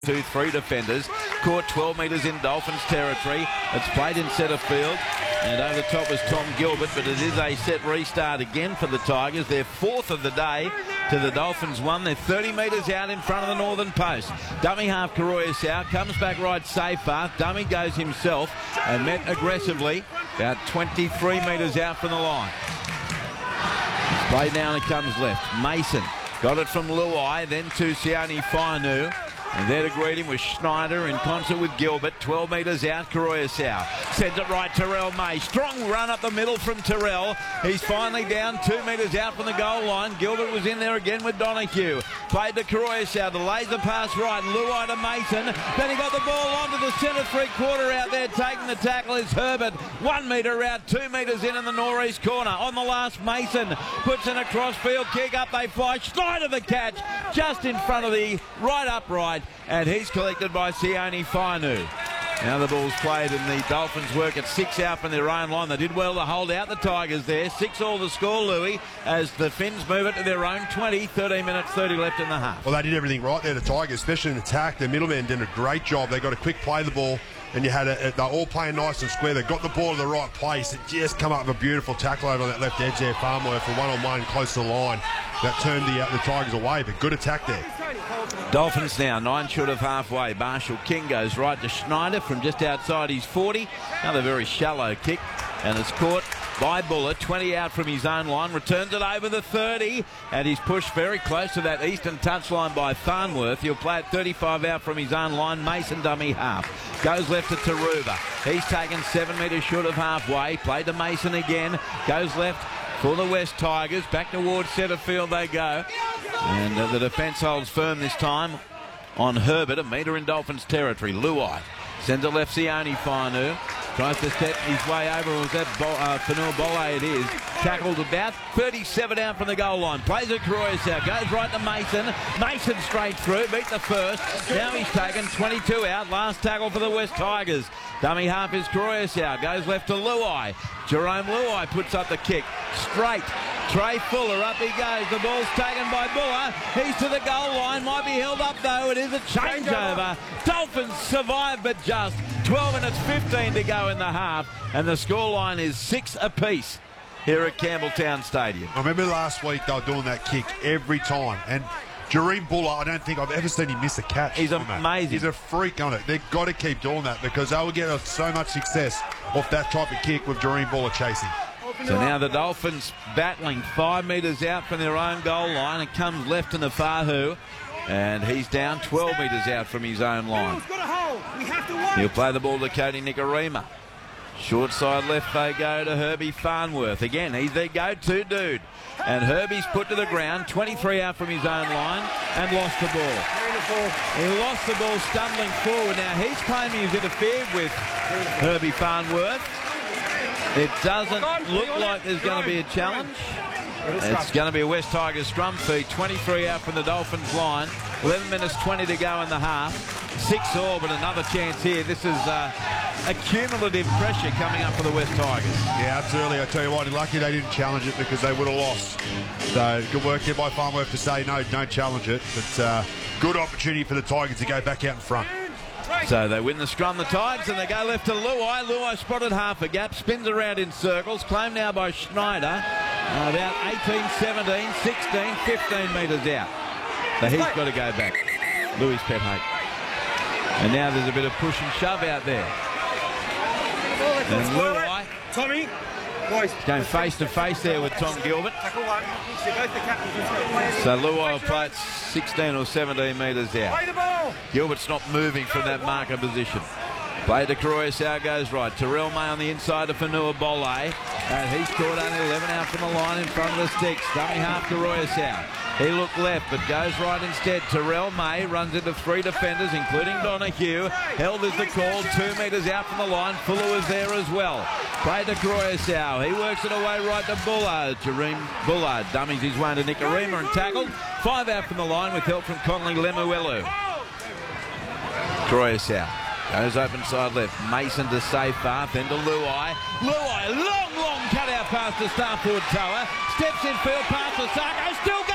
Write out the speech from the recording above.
2-3 defenders, caught 12 metres in Dolphins territory. It's played in centre field, and over the top was Tom Gilbert, but it is a set restart again for the Tigers. Their fourth of the day to the Dolphins one. They're 30 metres out in front of the northern post. Dummy half Karoya out, comes back right safer. Dummy goes himself and met aggressively about 23 metres out from the line. It's played now and it comes left. Mason got it from Luai, then to Sione Fainu. And there to greet him was Schneider in concert with Gilbert. 12 metres out, Karoya sends it right, Terrell May. Strong run up the middle from Terrell. He's finally down 2 metres out from the goal line. Gilbert was in there again with Donahue. Played to Karoya, the laser pass right. Luai to Mason. Then he got the ball onto the centre three-quarter out there. Taking the tackle is Herbert. 1 metre out, 2 metres in the northeast corner. On the last, Mason puts in a cross-field kick. Up they fly. Schneider the catch just in front of the right upright. And he's collected by Sione Fainu. Now the ball's played and the Dolphins work at 6 out from their own line. They did well to hold out the Tigers there. 6-all the score, Louis, as the Finns move it to their own 20. 13 minutes, 30 left in the half. Well, they did everything right there, the Tigers, especially in attack. Their middlemen did a great job. They got a quick play the ball, and you had they're all playing nice and square. They got the ball in the right place. It just come up with a beautiful tackle over on that left edge there, Farnworth, for one-on-one close to the line. That turned the Tigers away, but good attack there. Dolphins now 9 short of halfway. Marshall King goes right to Schneider from just outside his 40. Another very shallow kick, and it's caught by Buller. 20 out from his own line, returns it over the 30, and he's pushed very close to that eastern touchline by Farnworth. He'll play at 35 out from his own line. Mason dummy half. Goes left to Taruva. He's taken 7 metres short of halfway. Played to Mason again. Goes left for the West Tigers. Back towards centre field they go. And the defence holds firm this time on Herbert. A metre in Dolphins territory. Luai sends it left, Sione Fainu. Tries to step his way over. Was that Fanua Bolle? It is. Tackled about 37 out from the goal line. Plays it Karoya, goes right to Mason. Mason straight through, beat the first. Now he's taken 22 out. Last tackle for the West Tigers. Dummy half is Karoya, goes left to Luai. Jerome Luai puts up the kick. Straight. Trey Fuller, up he goes. The ball's taken by Buller. He's to the goal line. Might be held up though. It is a changeover. Dolphins survive, but just 12 minutes 15 to go in the half. And the scoreline is 6 apiece here at Campbelltown Stadium. I remember last week they were doing that kick every time. And Jareem Buller, I don't think I've ever seen him miss a catch. He's amazing. He's a freak on it. They've got to keep doing that because they will get so much success off that type of kick with Jareem Buller chasing. So now the Dolphins battling 5 metres out from their own goal line. It comes left to Nafahu, and he's down 12 metres out from his own line. He'll play the ball to Cody Nikorima. Short side left they go to Herbie Farnworth. Again, he's their go-to dude. And Herbie's put to the ground, 23 out from his own line, and lost the ball. He lost the ball stumbling forward. Now he's claiming he's interfered with Herbie Farnworth. It doesn't look like there's going to be a challenge. It's going to be a West Tigers scrum feed. 23 out from the Dolphins line. 11 minutes 20 to go in the half. 6-all, but another chance here. This is accumulative pressure coming up for the West Tigers. Yeah, absolutely. I tell you what, lucky they didn't challenge it because they would have lost. So good work here by Farnworth to say no, don't challenge it. But good opportunity for the Tigers to go back out in front. So they win the scrum, the Tigers, and they go left to Luai. Luai spotted half a gap, spins around in circles. Claimed now by Schneider. About 18, 17, 16, 15 metres out. So he's got to go back. Louis Pethake. And now there's a bit of push and shove out there. And Luai Tommy, going face to face there with Tom Gilbert. So Luai will play at 16 or 17 metres out. Gilbert's not moving from that marker position. Play to Karoya, goes right. Terrell May on the inside to Fanua Bolle. And he's caught only 11 out from the line in front of the sticks. Dummy half Karoya. He looked left, but goes right instead. Terrell May runs into 3 defenders, including Donahue. Held is the call, 2 metres out from the line. Fuller was there as well. Play to Karoya. He works it away right to Bullard. Jareem Bullard dummies his way to Nikorima and tackled. 5 out from the line with help from Conley Lemuelu. Karoya goes open side left. Mason to safe half, then to Luai. Luai, long cut out pass to Starford Tower. Steps in field, pass to Sarko, still